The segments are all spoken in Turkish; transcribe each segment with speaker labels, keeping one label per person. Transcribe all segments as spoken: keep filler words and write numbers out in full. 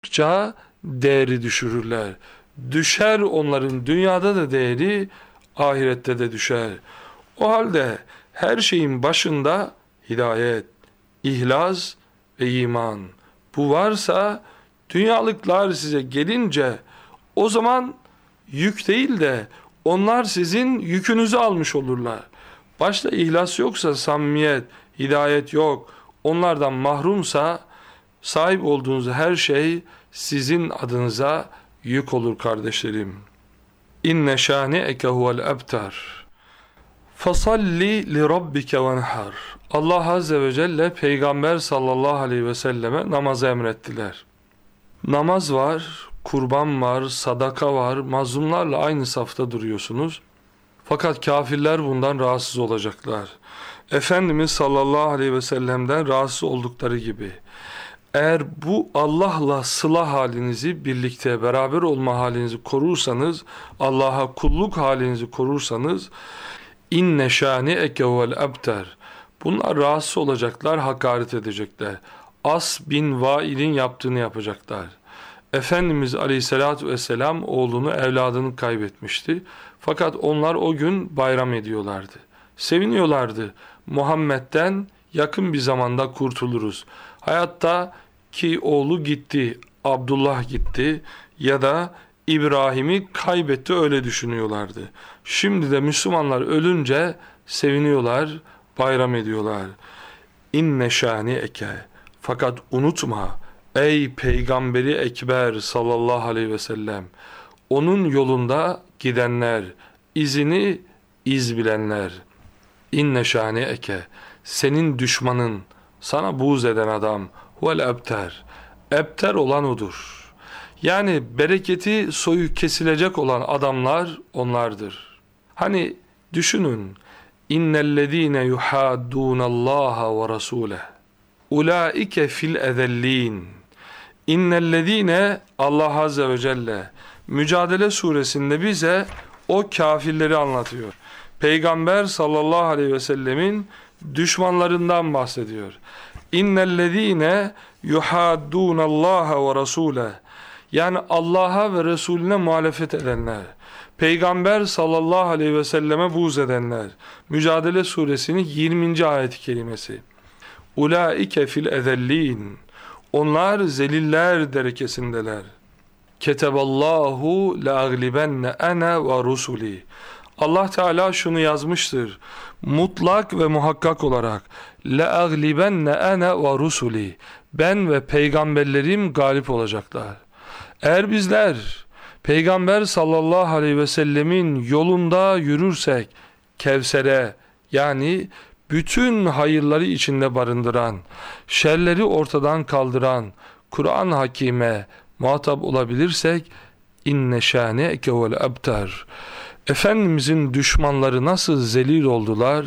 Speaker 1: arttıkça değeri düşürürler. Düşer onların dünyada da değeri, ahirette de düşer. O halde her şeyin başında hidayet, ihlas ve iman. Bu varsa dünyalıklar size gelince o zaman yük değil de onlar sizin yükünüzü almış olurlar. Başta ihlas yoksa, samimiyet, hidayet yok, onlardan mahrumsa sahip olduğunuz her şey sizin adınıza yük olur kardeşlerim. İnne şâni'eke huvel ebtar. Fasalli li rabbike venhar. Allah Azze ve Celle Peygamber sallallahu aleyhi ve selleme namazı emrettiler. Namaz var, kurban var, sadaka var, mazlumlarla aynı safta duruyorsunuz. Fakat kafirler bundan rahatsız olacaklar. Efendimiz sallallahu aleyhi ve sellem'den rahatsız oldukları gibi. Eğer bu Allah'la sıla halinizi, birlikte beraber olma halinizi korursanız, Allah'a kulluk halinizi korursanız, inne şâni'eke vel ebter. Bunlar rahatsız olacaklar, hakaret edecekler. As bin Vail'in yaptığını yapacaklar. Efendimiz Aleyhisselatü Vesselam oğlunu, evladını kaybetmişti. Fakat onlar o gün bayram ediyorlardı. Seviniyorlardı. Muhammed'den yakın bir zamanda kurtuluruz. Hayatta ki oğlu gitti, Abdullah gitti ya da İbrahim'i kaybetti, öyle düşünüyorlardı. Şimdi de Müslümanlar ölünce seviniyorlar, bayram ediyorlar. İnne şâni'eke. Fakat unutma ey Peygamberi Ekber sallallahu aleyhi ve sellem, onun yolunda gidenler, izini iz bilenler. İnne şâni'eke. Senin düşmanın, sana buğz eden adam, huvel ebter. Ebter olan odur. Yani bereketi soyu kesilecek olan adamlar onlardır. Hani düşünün. İnnellezîne yuhâddûnallâhe ve rasûleh. Ulaike fil ezellîn. İnnellezîne, Allah Azze ve Celle Mücadele suresinde bize o kafirleri anlatıyor. Peygamber sallallahu aleyhi ve sellemin düşmanlarından bahsediyor. İnnellezîne yuhâddûnallâhe ve rasûleh. Yani Allah'a ve Resulüne muhalefet edenler, Peygamber sallallahu aleyhi ve selleme buğz edenler. Mücadele suresinin yirminci ayet-i kerimesi. Ulaike fil ezellîn. Onlar zeliller derekesindeler. Keteballahu le'aglibenne ene ve rusuli. Allah Teala şunu yazmıştır. Mutlak ve muhakkak olarak le'aglibenne ene ve rusuli. Ben ve peygamberlerim galip olacaklar. Eğer bizler Peygamber sallallahu aleyhi ve sellemin yolunda yürürsek, Kevser'e, yani bütün hayırları içinde barındıran, şerleri ortadan kaldıran Kur'an Hakime muhatap olabilirsek, inne şâne'eke vel ebtar. Efendimizin düşmanları nasıl zelil oldular,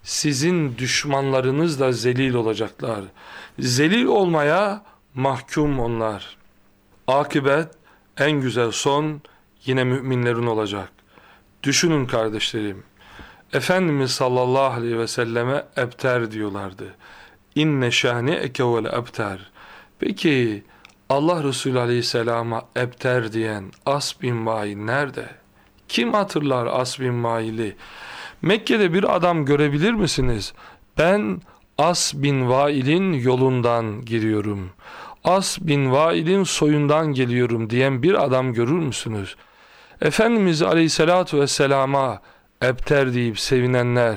Speaker 1: sizin düşmanlarınız da zelil olacaklar. Zelil olmaya mahkum onlar. Akıbet, en güzel son yine müminlerin olacak. Düşünün kardeşlerim. Efendimiz sallallahu aleyhi ve selleme ebter diyorlardı. İnne şâne'eke vel ebter. Peki Allah Resulü aleyhisselama ebter diyen As bin Vail nerede? Kim hatırlar As bin Vail'i? Mekke'de bir adam görebilir misiniz? Ben As bin Vail'in yolundan giriyorum, As bin Vail'in soyundan geliyorum diyen bir adam görür müsünüz? Efendimiz Aleyhisselatü Vesselam'a ebter deyip sevinenler,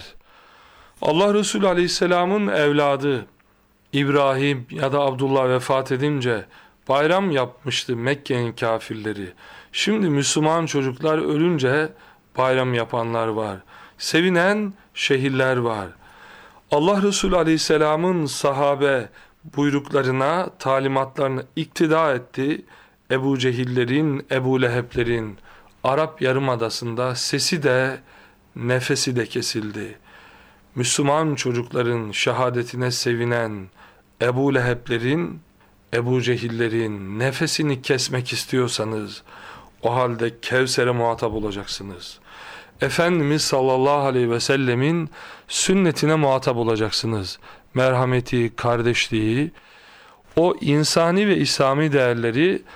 Speaker 1: Allah Resulü Aleyhisselam'ın evladı İbrahim ya da Abdullah vefat edince bayram yapmıştı Mekke'nin kafirleri. Şimdi Müslüman çocuklar ölünce bayram yapanlar var. Sevinen şehirler var. Allah Resulü Aleyhisselam'ın sahabe buyruklarına, talimatlarına iktida etti. Ebu Cehillerin, Ebu Leheb'lerin Arap Yarımadası'nda sesi de nefesi de kesildi. Müslüman çocukların şehadetine sevinen Ebu Leheb'lerin, Ebu Cehillerin nefesini kesmek istiyorsanız o halde Kevser'e muhatap olacaksınız. Efendimiz sallallahu aleyhi ve sellemin sünnetine muhatap olacaksınız. Merhameti, kardeşliği, o insani ve İslami değerleri